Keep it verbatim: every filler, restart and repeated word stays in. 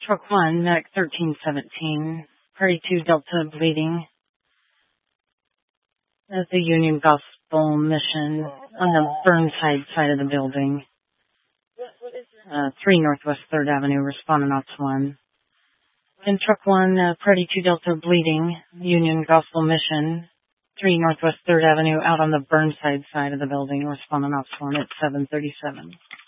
Truck one, Medic thirteen seventeen, Party two Delta bleeding at the Union Gospel Mission on the Burnside side of the building. Uh, three Northwest third Avenue, responding ops one. And Truck one, uh, Party two Delta bleeding, Union Gospel Mission, three Northwest third Avenue out on the Burnside side of the building, responding ops one at seven thirty-seven.